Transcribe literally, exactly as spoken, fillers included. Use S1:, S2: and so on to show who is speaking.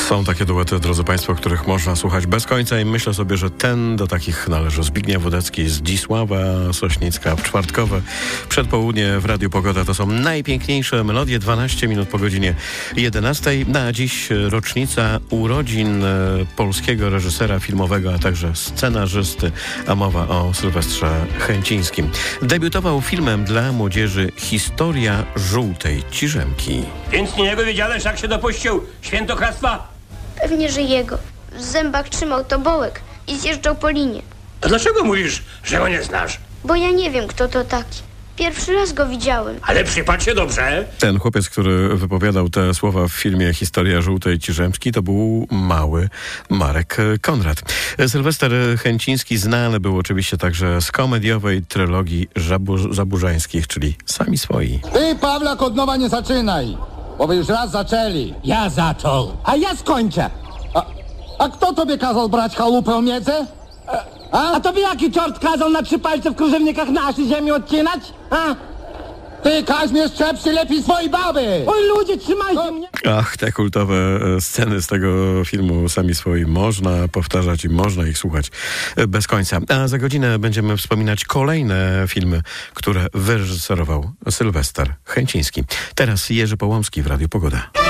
S1: Są takie duety, drodzy Państwo, których można słuchać bez końca i myślę sobie, że ten do takich należy. Zbigniew Wodecki, Zdzisława Sośnicka, w czwartkowe przedpołudnie w Radiu Pogoda. To są najpiękniejsze melodie, dwanaście minut po godzinie jedenastej. Na dziś rocznica urodzin polskiego reżysera filmowego, a także scenarzysty, a mowa o Sylwestrze Chęcińskim. Debiutował filmem dla młodzieży Historia żółtej ciżemki.
S2: Więc nie jego wiedziałeś, jak się dopuścił świętokradztwa?
S3: Pewnie, że jego. W zębach trzymał tobołek i zjeżdżał po linie.
S2: A dlaczego mówisz, że go nie znasz?
S3: Bo ja nie wiem, kto to taki. Pierwszy raz go widziałem.
S2: Ale przypatrz się dobrze.
S1: Ten chłopiec, który wypowiadał te słowa w filmie Historia żółtej ciżemki, to był mały Marek Konrad. Sylwester Chęciński znany był oczywiście także z komediowej trylogii Żabu- Zaburzańskich, czyli Sami swoi.
S4: Ty, Pawlak, od nowa nie zaczynaj, bo wy już raz zaczęli.
S5: Ja zaczął, a ja skończę.
S4: A, a kto tobie kazał brać chałupę miedzę? A?
S5: A tobie jaki czort kazał na trzy palce w krużewnikach naszej ziemi odcinać? A?
S4: Ty, Kaźmierz, trzepszy lepiej swojej baby!
S5: Oj, ludzie, trzymajcie mnie!
S1: Ach, te kultowe sceny z tego filmu Sami swoi można powtarzać i można ich słuchać bez końca. A za godzinę będziemy wspominać kolejne filmy, które wyreżyserował Sylwester Chęciński. Teraz Jerzy Połomski w Radiu Pogoda.